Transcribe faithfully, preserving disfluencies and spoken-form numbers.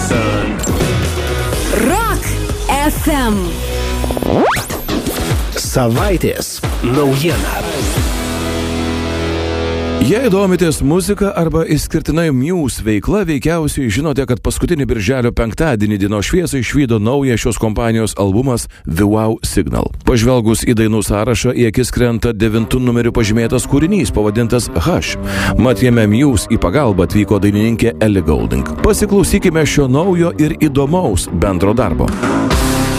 son. Rock F M. Savaitės naujiena. Jei domitės muzika arba išskirtinai Muse veikla, veikiausiai žinote, kad paskutinį birželio penktadienį dienos šviesą išvydo naują šios kompanijos albumas The Wow Signal. Pažvelgus į dainų sąrašą, į akis krenta devintų numeriu pažymėtas kūrinys pavadintas Hush. Mat jame Muse į pagalbą atvyko dainininkė Ellie Goulding. Pasiklausykime šio naujo ir įdomaus bendro darbo.